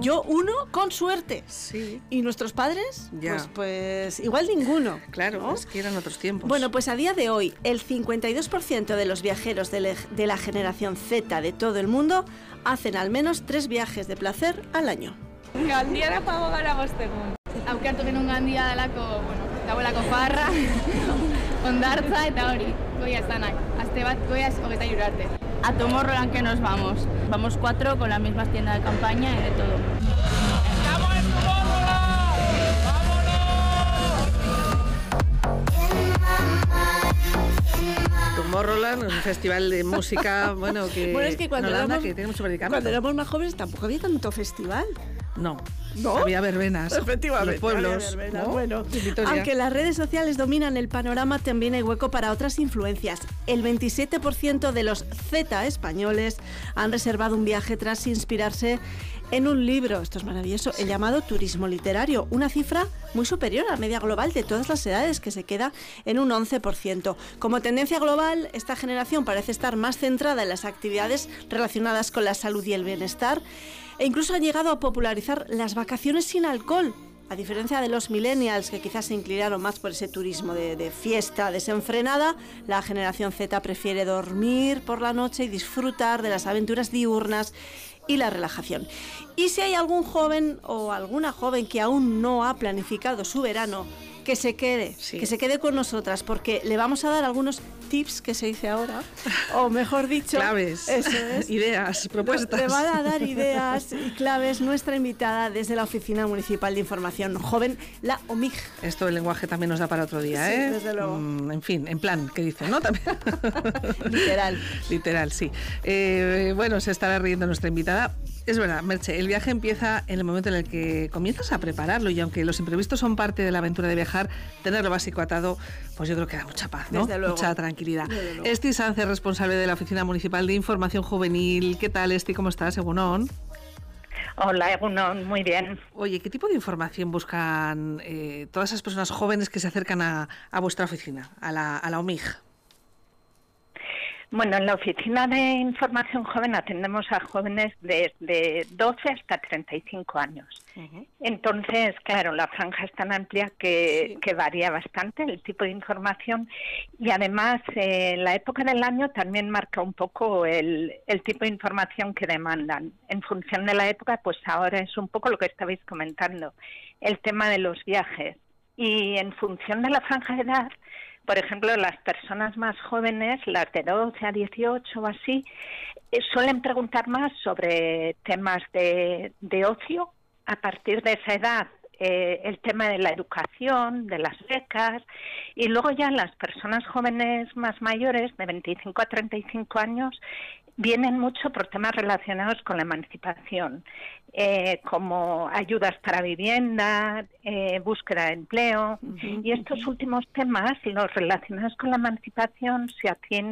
Yo uno con suerte. Sí. ¿Y nuestros padres? Ya. Pues igual ninguno. Claro, ¿no? es que eran otros tiempos. Bueno, pues a día de hoy, el 52% de los viajeros de la generación Z de todo el mundo hacen al menos 3 viajes de placer al año. Gandiara pago gara bostegun. Aukertu genuen gandia dalako, dagoelako farra, ondartza eta hori, goia zanak. Aste bat goiaz 23 arte. A Tomorrowland que nos vamos. Vamos 4 con las mismas tiendas de campaña y de todo. ¡Estamos en Tomorrowland! ¡Vámonos! Tomorrowland, un festival de música, que es que cuando que tiene mucho predicamento. Cuando éramos más jóvenes tampoco había tanto festival. No. ¿No? Había verbenas. Efectivamente. Los pueblos. Había verbenas, ¿no? Bueno, Vitoria. aunque las redes sociales dominan el panorama, también hay hueco para otras influencias. El 27% de los Z españoles han reservado un viaje tras inspirarse en un libro, esto es maravilloso, el llamado turismo literario, una cifra muy superior a la media global de todas las edades, que se queda en un 11%. Como tendencia global, esta generación parece estar más centrada en las actividades relacionadas con la salud y el bienestar, e incluso han llegado a popularizar las vacaciones sin alcohol. A diferencia de los millennials, que quizás se inclinaron más por ese turismo de fiesta desenfrenada, la generación Z prefiere dormir por la noche y disfrutar de las aventuras diurnas y la relajación. Y si hay algún joven o alguna joven que aún no ha planificado su verano, que se quede con nosotras, porque le vamos a dar algunos tips, que se dice ahora, o mejor dicho, claves, eso es, ideas, propuestas. Le van a dar ideas y claves nuestra invitada desde la Oficina Municipal de Información Joven, la OMIG. Esto el lenguaje también nos da para otro día, sí, desde luego. En fin, en plan, ¿qué dicen, no? También. Literal, sí. Se estará riendo nuestra invitada. Es verdad, Merche, el viaje empieza en el momento en el que comienzas a prepararlo, y aunque los imprevistos son parte de la aventura de viajar, tener lo básico atado, pues yo creo que da mucha paz, ¿no? Desde luego. Mucha tranquilidad. Esti Sánchez, responsable de la Oficina Municipal de Información Juvenil. ¿Qué tal, Esti? ¿Cómo estás? Egunon. Hola, Egunon, muy bien. Oye, ¿qué tipo de información buscan todas esas personas jóvenes que se acercan a vuestra oficina, a la OMIG? Bueno, en la Oficina de Información Joven atendemos a jóvenes desde 12 hasta 35 años. Uh-huh. Entonces, claro, la franja es tan amplia que varía bastante el tipo de información, y además la época del año también marca un poco el tipo de información que demandan. En función de la época, pues ahora es un poco lo que estabais comentando, el tema de los viajes. Y en función de la franja de edad, por ejemplo, las personas más jóvenes, las de 12 a 18 o así, suelen preguntar más sobre temas de ocio. A partir de esa edad, el tema de la educación, de las becas, y luego ya las personas jóvenes más mayores, de 25 a 35 años, vienen mucho por temas relacionados con la emancipación, como ayudas para vivienda, búsqueda de empleo, y estos últimos temas, los relacionados con la emancipación, se atienden